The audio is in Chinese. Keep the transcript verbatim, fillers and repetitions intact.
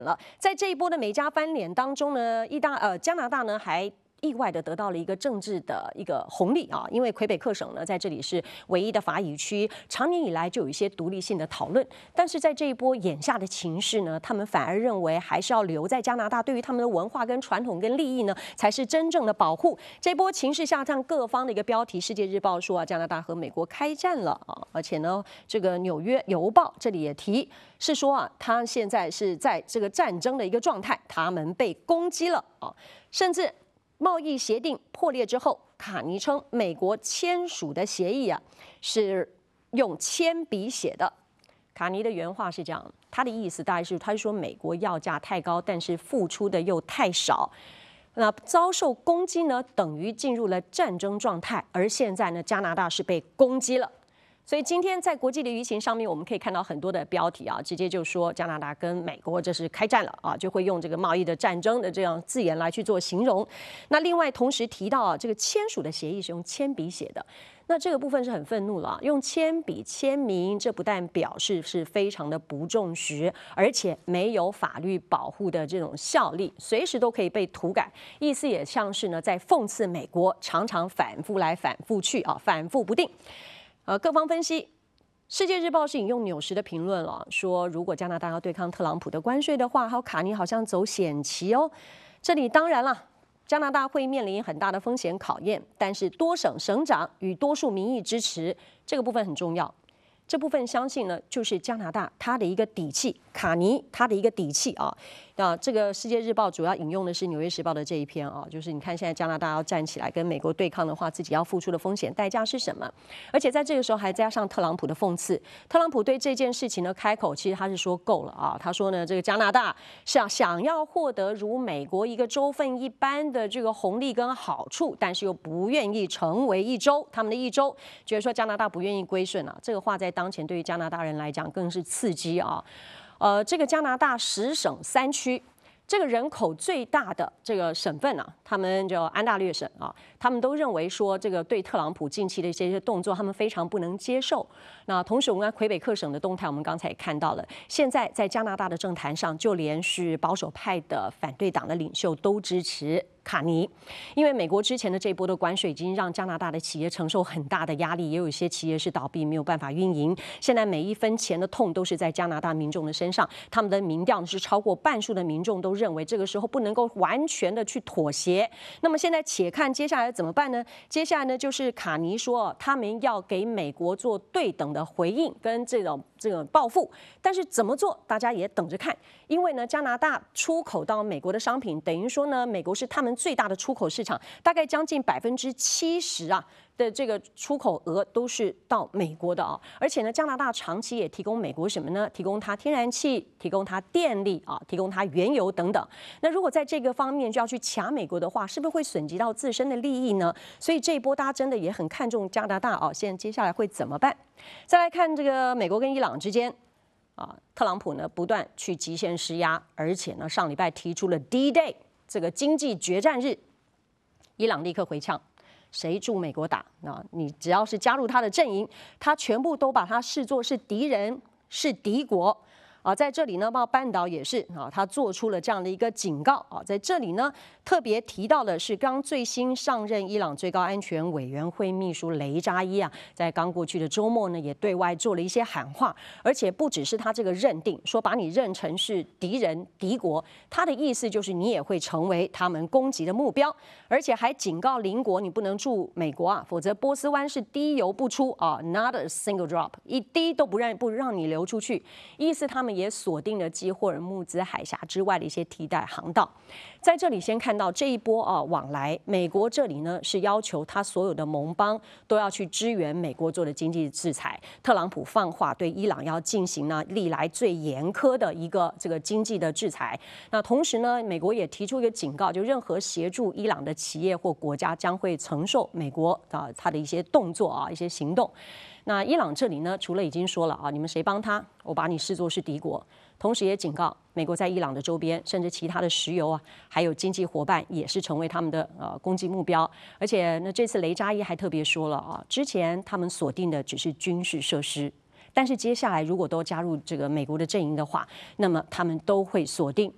了。在这一波的美加翻脸当中呢，意大呃加拿大呢还意外的得到了一个政治的一个红利啊，因为魁北克省呢在这里是唯一的法语区，长年以来就有一些独立性的讨论，但是在这一波眼下的情势呢，他们反而认为还是要留在加拿大，对于他们的文化跟传统跟利益呢，才是真正的保护。这波情势下降，各方的一个标题，《世界日报》说啊，加拿大和美国开战了啊，而且呢，这个《纽约邮报》这里也提是说啊，他现在是在这个战争的一个状态，他们被攻击了啊，甚至。贸易协定破裂之后，卡尼称美国签署的协议啊是用铅笔写的。卡尼的原话是这样，他的意思大概是，他是说美国要价太高，但是付出的又太少。那遭受攻击呢，等于进入了战争状态，而现在呢，加拿大是被攻击了。所以今天在国际的舆情上面，我们可以看到很多的标题啊，直接就说加拿大跟美国这是开战了啊，就会用这个贸易的战争的这样字眼来去做形容。那另外同时提到啊，这个签署的协议是用铅笔写的，那这个部分是很愤怒了，用铅笔签名，这不但表示是非常的不重视，而且没有法律保护的这种效力，随时都可以被涂改，意思也像是呢在讽刺美国常常反复来反复去啊，反复不定。呃，各方分析，《世界日报》是引用纽时的评论了，说如果加拿大要对抗特朗普的关税的话，还有卡尼好像走险棋哦。这里当然了，加拿大会面临很大的风险考验，但是多省省长与多数民意支持这个部分很重要。这部分相信呢，就是加拿大它的一个底气，卡尼它的一个底气啊。那这个《世界日报》主要引用的是《纽约时报》的这一篇啊，就是你看现在加拿大要站起来跟美国对抗的话，自己要付出的风险代价是什么？而且在这个时候还加上特朗普的讽刺，特朗普对这件事情呢开口，其实他是说够了啊，他说呢，这个加拿大是啊想要获得如美国一个州份一般的这个红利跟好处，但是又不愿意成为一州，他们的一州觉得说加拿大不愿意归顺啊，这个话在当前对于加拿大人来讲更是刺激啊。呃，这个加拿大十省三区，这个人口最大的这个省份啊，他们叫安大略省啊，他们都认为说这个对特朗普近期的一些动作，他们非常不能接受。那同时，我们看魁北克省的动态，我们刚才也看到了，现在在加拿大的政坛上，就连是保守派的反对党的领袖都支持卡尼，因为美国之前的这波的关税已经让加拿大的企业承受很大的压力，也有一些企业是倒闭没有办法运营。现在每一分钱的痛都是在加拿大民众的身上，他们的民调是超过半数的民众都认为这个时候不能够完全的去妥协。那么现在且看接下来怎么办呢？接下来呢就是卡尼说他们要给美国做对等的回应跟这种这种报复，但是怎么做大家也等着看，因为呢加拿大出口到美国的商品，等于说呢美国是他们最大的出口市场，大概将近百分之七十啊的这个出口额都是到美国的啊。而且呢，加拿大长期也提供美国什么呢？提供它天然气，提供它电力啊，提供它原油等等。那如果在这个方面就要去卡美国的话，是不是会损及到自身的利益呢？所以这一波大家真的也很看重加拿大啊。现在接下来会怎么办？再来看这个美国跟伊朗之间。啊，特朗普呢不断去极限施压，而且呢上礼拜提出了 D-Day 这个经济决战日，伊朗立刻回呛，谁助美国打？那你只要是加入他的阵营，他全部都把他视作是敌人，是敌国。啊，在这里呢，包括半岛也是啊，他做出了这样的一个警告啊，在这里呢，特别提到的是刚最新上任伊朗最高安全委员会秘书雷扎伊啊，在刚过去的周末呢，也对外做了一些喊话，而且不只是他这个认定，说把你认成是敌人、敌国，他的意思就是你也会成为他们攻击的目标，而且还警告邻国，你不能驻美国啊，否则波斯湾是滴油不出啊 ，not a single drop， 一滴都不让不让你流出去，意思他们也锁定了基霍尔木兹海峡之外的一些替代航道。在这里先看到这一波啊往来，美国这里呢是要求他所有的盟邦都要去支援美国做的经济制裁。特朗普放话对伊朗要进行呢历来最严苛的一个这个经济的制裁。那同时呢，美国也提出一个警告，就任何协助伊朗的企业或国家将会承受美国啊他的一些动作啊一些行动。那伊朗这里呢，除了已经说了啊，你们谁帮他，我把你视作是敌国，同时也警告美国在伊朗的周边，甚至其他的石油啊，还有经济伙伴也是成为他们的呃攻击目标。而且呢，这次雷扎伊还特别说了啊，之前他们锁定的只是军事设施。但是接下来如果都加入这个美国的阵营的话，那么他们都会锁定